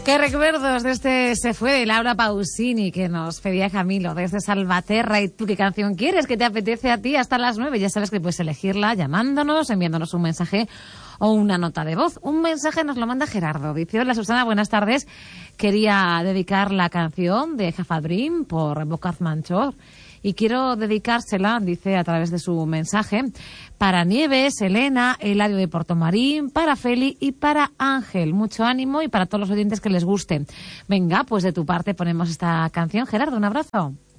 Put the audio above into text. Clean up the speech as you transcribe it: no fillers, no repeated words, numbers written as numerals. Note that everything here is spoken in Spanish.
Qué recuerdos de este Se fue de Laura Pausini, que nos pedía Camilo desde Salvaterra. ¿Y tú qué canción quieres que te apetece a ti hasta las 9? Ya sabes que puedes elegirla llamándonos, enviándonos un mensaje o una nota de voz. Un mensaje nos lo manda Gerardo. Dice: hola Susana, buenas tardes. Quería dedicar la canción de Jafadrim por Bocaz Manchor. Y quiero dedicársela, dice a través de su mensaje, para Nieves, Elena, Eladio de Portomarín, para Feli y para Ángel. Mucho ánimo y para todos los oyentes que les guste. Venga, pues de tu parte ponemos esta canción. Gerardo, un abrazo.